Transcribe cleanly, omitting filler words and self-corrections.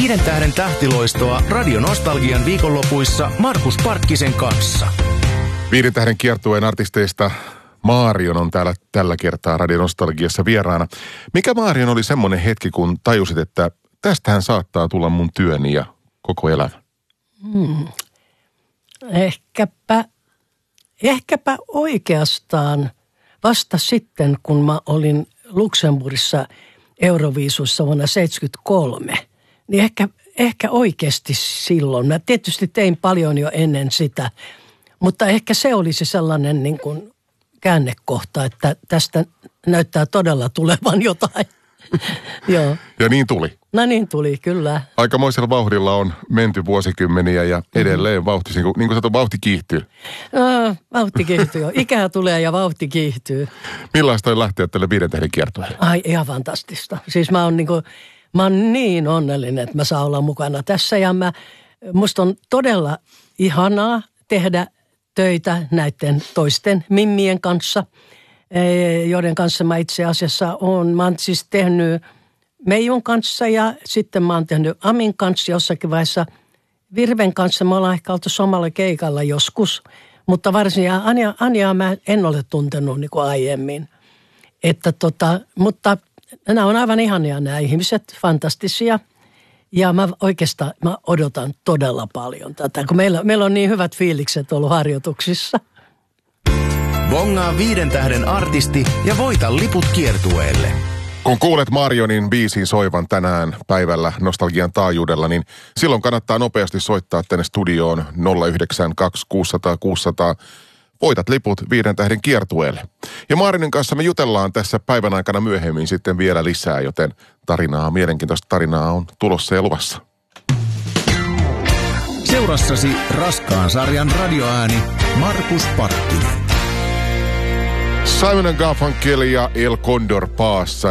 5 tähden tähtiloistoa radionostalgian viikonlopuissa Markus Parkkisen kanssa. 5 tähden kiertueen artisteista Marion on täällä tällä kertaa radionostalgiassa vieraana. Mikä Marion oli semmoinen hetki, kun tajusit, että tästähän saattaa tulla mun työni ja koko elämä? Ehkäpä oikeastaan vasta sitten, kun mä olin Luxemburgissa Euroviisuissa vuonna 1973, niin ehkä oikeasti silloin. Mä tietysti tein paljon jo ennen sitä, mutta ehkä se olisi sellainen niin kuin käännekohta, että tästä näyttää todella tulevan jotain. Joo. Ja niin tuli. No niin tuli, kyllä. Aikamoisella vauhdilla on menty vuosikymmeniä ja edelleen vauhti, niin kuin sanottu, vauhti kiihtyy. No, vauhti kiihtyy jo. Ikää tulee ja vauhti kiihtyy. Millaista on lähteä tälle 5 tähden kiertueelle? Ai, ihan fantastista. Siis mä oon niin onnellinen, että mä saan olla mukana tässä ja musta on todella ihanaa tehdä töitä näiden toisten mimmien kanssa, joiden kanssa mä itse asiassa oon. Mä oon siis tehnyt Meijun kanssa ja sitten mä oon tehnyt Amin kanssa jossakin vaiheessa. Virven kanssa me ollaan ehkä oltu samalla keikalla joskus, mutta varsin Anjaa mä en ole tuntenut niin kuin aiemmin. Mutta nämä on aivan ihania nämä ihmiset, fantastisia. Ja mä odotan todella paljon tätä, kun meillä on niin hyvät fiilikset ollut harjoituksissa. Bongaa 5 tähden artisti ja voita liput kiertueelle. Kun kuulet Marionin biisin soivan tänään päivällä nostalgian taajuudella, niin silloin kannattaa nopeasti soittaa tänne studioon 092 600 600. Voitat liput 5 tähden kiertueelle. Ja Marionin kanssa me jutellaan tässä päivän aikana myöhemmin sitten vielä lisää, joten mielenkiintoista tarinaa on tulossa ja luvassa. Seurassasi raskaan sarjan radioääni Markus Parkkinen. Simon & Garfunkel ja El Condor Paassa.